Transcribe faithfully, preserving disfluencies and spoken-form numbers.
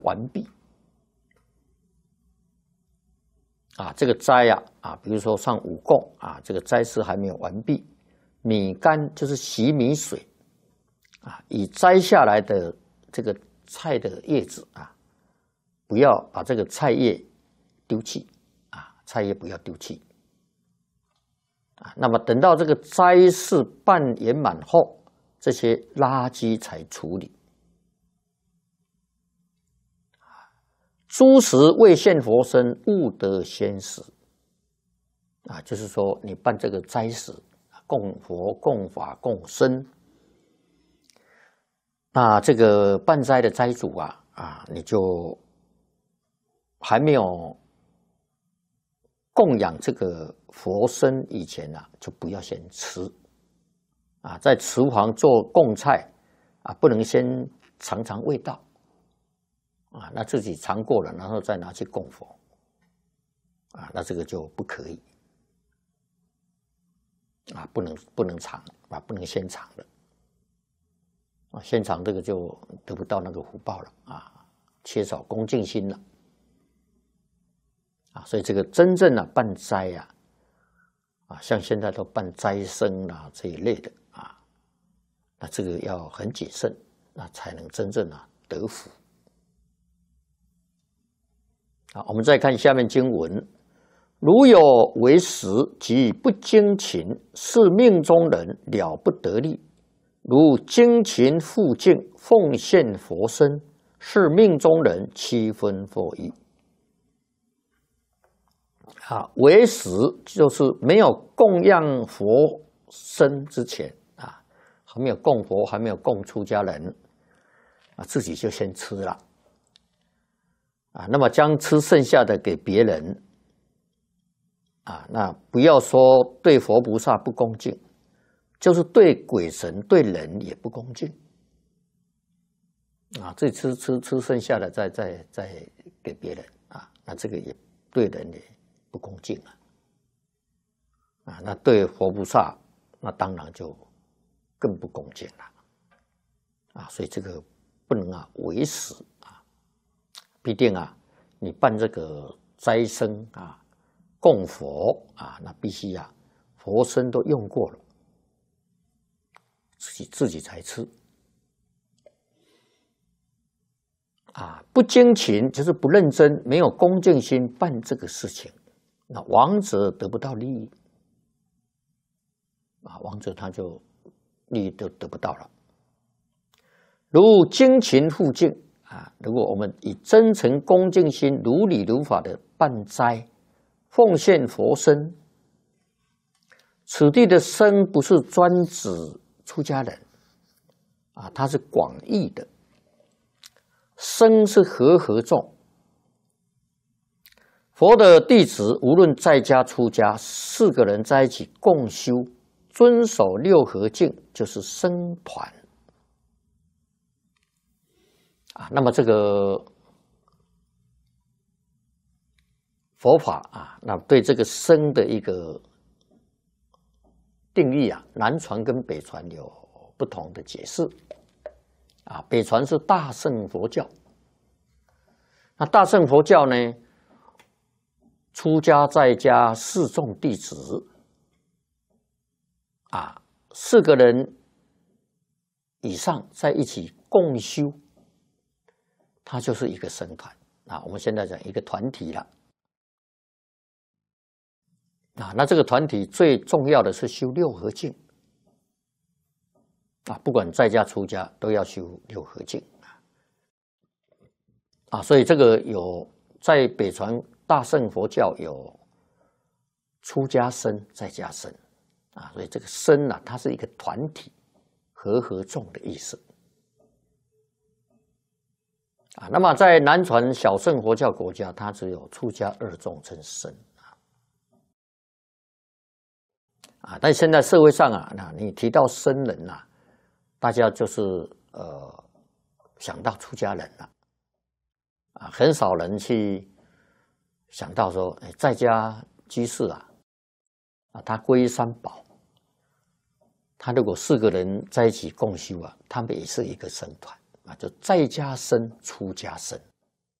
完毕。啊，这个斋啊啊，比如说上五供啊，这个斋事还没有完毕。米干就是洗米水啊，以摘下来的这个菜的叶子啊，不要把这个菜叶丢弃啊，菜叶不要丢弃啊。那么等到这个斋事办圆满后，这些垃圾才处理。诸食未现佛身，勿得先食。啊，就是说你办这个斋食，供佛、供法、供僧。那这个办斋的斋主啊，啊，你就还没有供养这个佛身以前啊，就不要先吃。啊，在厨房做供菜啊，不能先尝尝味道。啊，那自己尝过了，然后再拿去供佛，啊，那这个就不可以，啊，不能不能尝啊，不能先尝的，啊，先尝这个就得不到那个福报了啊，缺少恭敬心了，啊，所以这个真正的办斋呀，啊，像现在都办斋僧啦这一类的啊，那这个要很谨慎，那才能真正啊得福。啊，我们再看下面经文：如有为食及不精勤，是命中人了不得力；如精勤复敬，奉献佛身，是命中人七分获益。啊，为食就是没有供养佛身之前啊，还没有供佛，还没有供出家人啊，自己就先吃了。啊，那么将吃剩下的给别人，啊，那不要说对佛菩萨不恭敬，就是对鬼神、对人也不恭敬。啊，这吃吃吃剩下的再再再给别人啊，那这个也对人也不恭敬啊。啊，那对佛菩萨，那当然就更不恭敬了。啊，所以这个不能啊为食。必定啊，你办这个斋僧啊，供佛啊，那必须啊，佛身都用过了，自己自己才吃。啊，不精勤就是不认真，没有恭敬心办这个事情，那亡者得不到利益，啊，亡者他就利益都得不到了。如精勤复敬。啊，如果我们以真诚恭敬心、如理如法的办斋、奉献佛身，此地的身不是专指出家人，啊，它是广义的，身是和合众。佛的弟子无论在家出家，四个人在一起共修，遵守六合敬，就是僧团。啊，那么这个佛法啊，那对这个僧的一个定义啊，南传跟北传有不同的解释。啊，北传是大乘佛教，那大乘佛教呢，出家在家四众弟子，啊，四个人以上在一起共修。它就是一个僧团啊，我们现在讲一个团体了啊。那这个团体最重要的是修六合敬啊，不管在家出家都要修六合敬啊。所以这个有在北传大乘佛教有出家僧、在家僧啊，所以这个僧啊，它是一个团体和合众的意思。啊，那么在南传小乘佛教国家，它只有出家二众称僧啊。但现在社会上啊，那你提到僧人啊，大家就是呃想到出家人了啊，很少人去想到说，哎，在家居士啊，啊，他皈依三宝，他如果四个人在一起共修啊，他们也是一个僧团。啊，就在家僧、出家僧